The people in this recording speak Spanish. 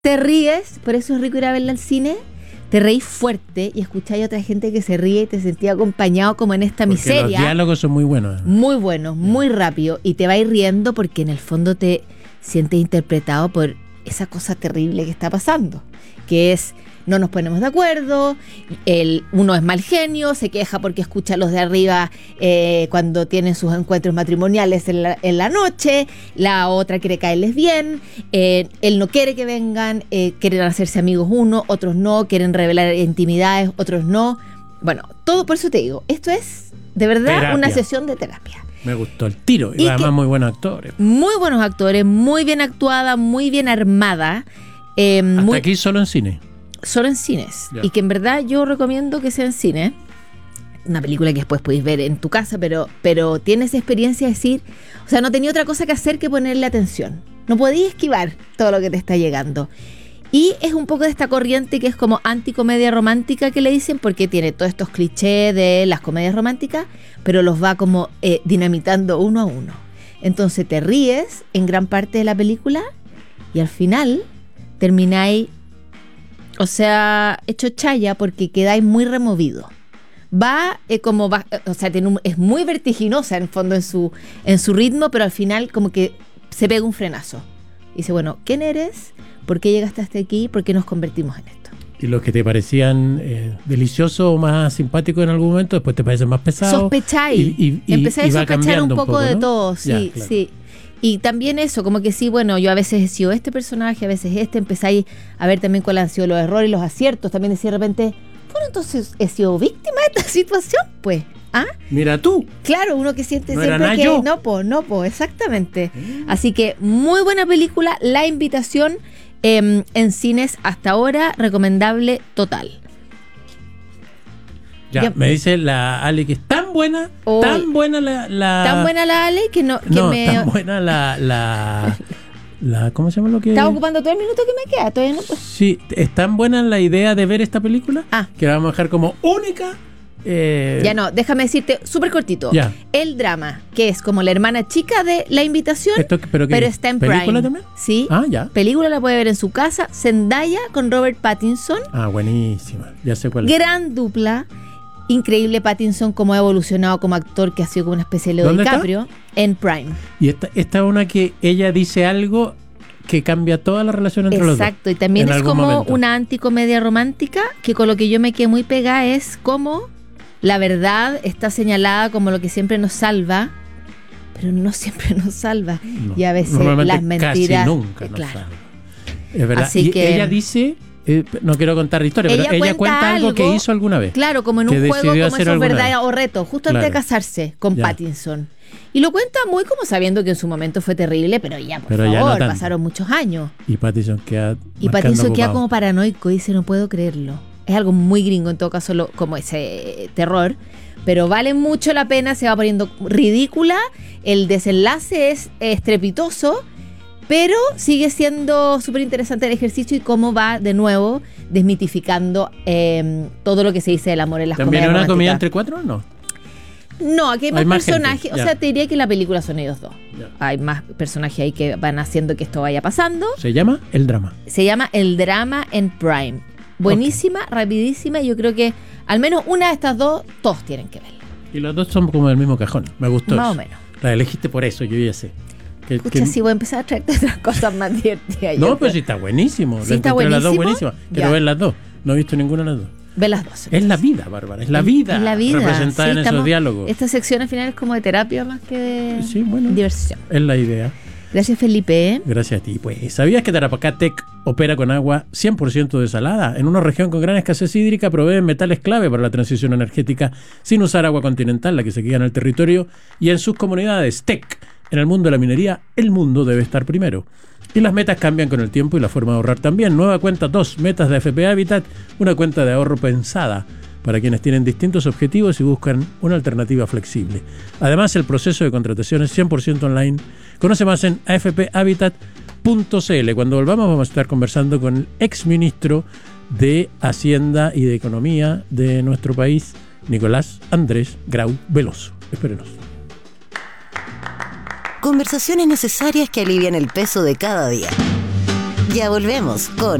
te ríes, por eso es rico ir a verla al cine, te reís fuerte y escucháis a otra gente que se ríe y te sentís acompañado como en esta miseria. Los diálogos son muy buenos. Muy buenos, muy rápido, y te vais riendo porque en el fondo te sientes interpretado por esa cosa terrible que está pasando, que es, no nos ponemos de acuerdo, uno es mal genio, se queja porque escucha a los de arriba cuando tienen sus encuentros matrimoniales en la noche, la otra quiere caerles bien, él no quiere que vengan, quieren hacerse amigos unos, otros no, quieren revelar intimidades, otros no. Bueno, todo, por eso te digo, esto es de verdad terapia. Una sesión de terapia. Me gustó el tiro, y además muy buenos actores. Muy buenos actores, muy bien actuada, muy bien armada. Hasta aquí solo en cine. Solo en cines. Ya. Y que en verdad yo recomiendo que sea en cine. Una película que después podéis ver en tu casa, pero tienes experiencia de decir, o sea, no tenía otra cosa que hacer que ponerle atención. No podías esquivar todo lo que te está llegando. Y es un poco de esta corriente que es como anticomedia romántica que le dicen, porque tiene todos estos clichés de las comedias románticas, pero los va como dinamitando uno a uno. Entonces te ríes en gran parte de la película y al final termináis, o sea, hecho chaya porque quedáis muy removido. O sea, es muy vertiginosa en el fondo en su ritmo, pero al final como que se pega un frenazo. Y dice, bueno, ¿quién eres? ¿Por qué llegaste hasta aquí? ¿Por qué nos convertimos en esto? Y los que te parecían deliciosos o más simpáticos en algún momento, después te parecen más pesados. Sospecháis. Empezáis a sospechar un poco de ¿no? todo, sí, ya, claro. sí. Y también eso, como que sí, bueno, yo a veces he sido este personaje, a veces empezáis a ver también cuáles han sido los errores y los aciertos. También decía de repente, bueno, entonces he sido víctima de esta situación, pues. ¿Ah? Mira tú. Claro, uno que siente no siempre que yo. No, exactamente. Así que muy buena película, La Invitación, en cines hasta ahora, recomendable total. Ya, me dice la Ale que es tan buena tan buena la Ale que tan buena la ¿cómo se llama lo que? Estaba ocupando todo el minuto que me queda, todavía no. Sí, es tan buena la idea de ver esta película que la vamos a dejar como única. Ya no, déjame decirte súper cortito. Ya. El drama, que es como la hermana chica de La Invitación, pero está en Prime. ¿Película también? Sí. Ya. Película la puede ver en su casa. Zendaya con Robert Pattinson. Buenísima. Ya sé cuál es. Gran dupla. Increíble Pattinson, como ha evolucionado como actor, que ha sido como una especie de Leo DiCaprio. Está? En Prime. Y esta es una que ella dice algo que cambia toda la relación entre los dos. Exacto, y también es como momento. Una anticomedia romántica, que con lo que yo me quedé muy pegada es como la verdad está señalada como lo que siempre nos salva, pero no siempre nos salva. No, y a veces las mentiras. Casi nunca nos salva. Es verdad. Así y que ella dice, no quiero contar la historia, pero ella cuenta algo que hizo alguna vez. Claro, como en un juego como esos verdad o reto, justo antes de casarse con Pattinson. Y lo cuenta muy como sabiendo que en su momento fue terrible, pero ya, por favor, no pasaron muchos años. Y Pattinson queda como paranoico, dice, no puedo creerlo. Es algo muy gringo, en todo caso, como ese terror. Pero vale mucho la pena, se va poniendo ridícula. El desenlace es estrepitoso, pero sigue siendo súper interesante el ejercicio y cómo va de nuevo desmitificando todo lo que se dice del amor en las comedias románticas. ¿También una comida entre cuatro o no? No, aquí hay más personajes. Gente. O sea, te diría que la película son ellos dos. Ya. Hay más personajes ahí que van haciendo que esto vaya pasando. ¿Se llama El Drama? Se llama El Drama en Prime. Buenísima, rapidísima. Yo creo que al menos una de estas dos, todos tienen que verla. Y los dos son como del mismo cajón. Me gustó más eso. O menos. La elegiste por eso, yo ya sé. Escucha, sí, voy a empezar a traerte otras cosas más divertidas. No, pero sí está buenísimo. Sí, está buenísimo. Las dos buenísimas. Quiero ver las dos. No he visto ninguna de las dos. Ve las dos. Es la vida, Bárbara. Es la vida. Es la vida. Representada en esos diálogos. Esta sección al final es como de terapia más que de diversión. Es la idea. Gracias, Felipe. Gracias a ti. Pues, ¿sabías que Tarapacá Tech opera con agua 100% desalada? En una región con gran escasez hídrica proveen metales clave para la transición energética sin usar agua continental, la que se queda en el territorio y en sus comunidades. Tech. En el mundo de la minería, el mundo debe estar primero. Y las metas cambian con el tiempo y la forma de ahorrar también. Nueva cuenta 2, metas de AFP Habitat, una cuenta de ahorro pensada para quienes tienen distintos objetivos y buscan una alternativa flexible. Además, el proceso de contratación es 100% online. Conoce más en afphabitat.cl. Cuando volvamos vamos a estar conversando con el exministro de Hacienda y de Economía de nuestro país, Nicolás Andrés Grau Veloso. Espérenos. Conversaciones necesarias que alivian el peso de cada día. Ya volvemos con